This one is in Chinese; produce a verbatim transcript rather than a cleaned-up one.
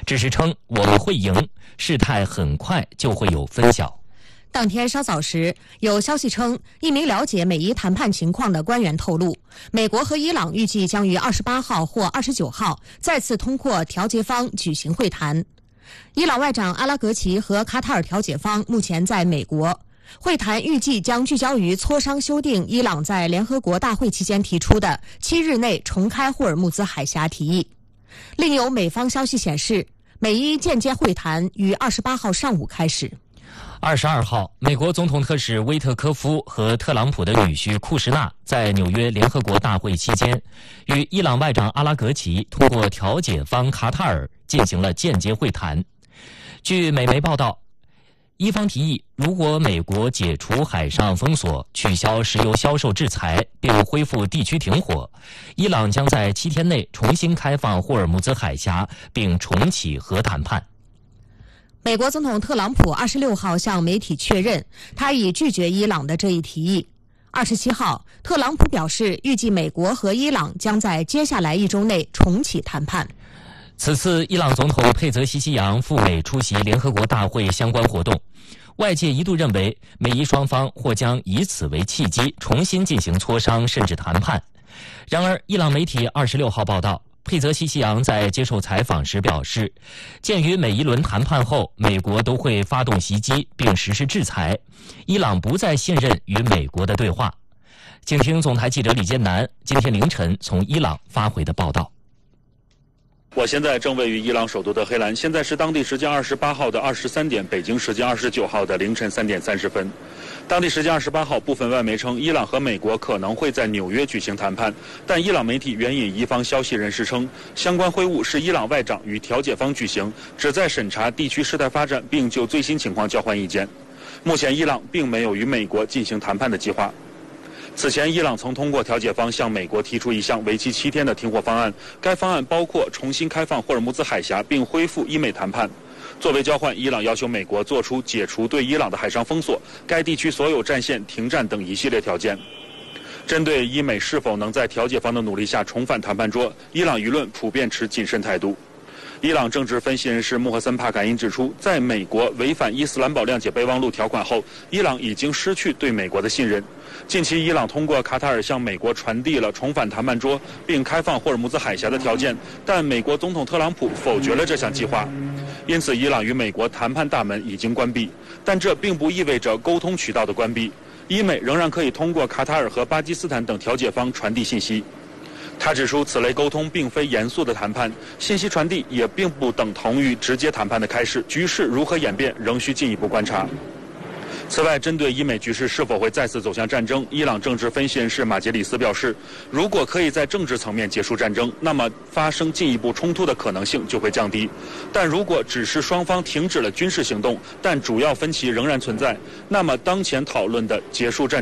只是称我们会赢，事态很快就会有分晓。 当天稍早时，有消息称，一名了解美伊谈判情况的官员透露，美国和伊朗预计将于二十八号或二十九号再次通过调解方举行会谈。伊朗外长阿拉格齐和卡塔尔调解方目前在美国，会谈预计将聚焦于磋商修订伊朗在联合国大会期间提出的七日内重开霍尔木兹海峡提议。另有美方消息显示，美伊间接会谈于二十八号上午开始。 二十二号，美国总统特使威特科夫和特朗普的女婿库什纳在纽约联合国大会期间，与伊朗外长阿拉格齐通过调解方卡塔尔进行了间接会谈。据美媒报道，伊方提议，如果美国解除海上封锁、取消石油销售制裁，并恢复地区停火，伊朗将在七天内重新开放霍尔木兹海峡，并重启核谈判。 美国总统特朗普二十六号向媒体确认，他已拒绝伊朗的这一提议。二十七号，特朗普表示，预计美国和伊朗将在接下来一周内重启谈判。 此次伊朗总统佩泽西西扬赴美出席联合国大会相关活动，外界一度认为美伊双方或将以此为契机重新进行磋商甚至谈判。然而，伊朗媒体二十六号报道，佩泽西西扬在接受采访时表示，鉴于每一轮谈判后美国都会发动袭击并实施制裁，伊朗不再信任与美国的对话。请听总台记者李建南今天凌晨从伊朗发回的报道。 我现在正位于伊朗首都德黑兰，现在是当地时间二十八号的二十三点，北京时间二十九号的凌晨三点三十分。当地时间二十八号，部分外媒称伊朗和美国可能会在纽约举行谈判，但伊朗媒体援引伊方消息人士称，相关会晤是伊朗外长与调解方举行，旨在审查地区事态发展，并就最新情况交换意见。目前，伊朗并没有与美国进行谈判的计划。此前，伊朗曾通过调解方向美国提出一项为期七天的停火方案，该方案包括重新开放霍尔木兹海峡并恢复伊美谈判。作为交换，伊朗要求美国做出解除对伊朗的海上封锁、该地区所有战线停战等一系列条件。针对伊美是否能在调解方的努力下重返谈判桌，伊朗舆论普遍持谨慎态度。伊朗政治分析人士穆赫森帕坎因指出，在美国违反伊斯兰堡谅解备忘录条款后，伊朗已经失去对美国的信任。近期，伊朗通过卡塔尔向美国传递了重返谈判桌并开放霍尔木兹海峡的条件，但美国总统特朗普否决了这项计划。因此，伊朗与美国谈判大门已经关闭，但这并不意味着沟通渠道的关闭。伊美仍然可以通过卡塔尔和巴基斯坦等调解方传递信息。他指出，此类沟通并非严肃的谈判，信息传递也并不等同于直接谈判的开始，局势如何演变仍需进一步观察。此外，针对伊美局势是否会再次走向战争，伊朗政治分析人士马杰里斯表示，如果可以在政治层面结束战争，那么发生进一步冲突的可能性就会降低。但如果只是双方停止了军事行动，但主要分歧仍然存在，那么当前讨论的结束战争